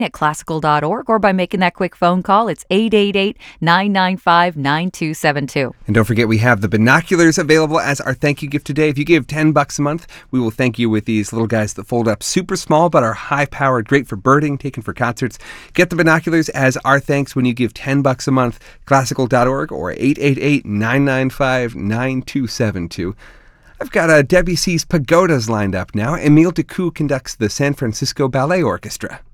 at classical.org or by making that quick phone call. It's 888-995-9272. And don't forget, we have the binoculars available as our thank you gift today. If you give $10 a month, we will thank you with these little guys that fold up super small but are high-powered, great for birding, taken for concerts. Get the binoculars as our thanks when you give $10 a month. Classical.org or 888-995-9272. I've got Debussy's Pagodas lined up now. Emile Decoux conducts the San Francisco Ballet Orchestra.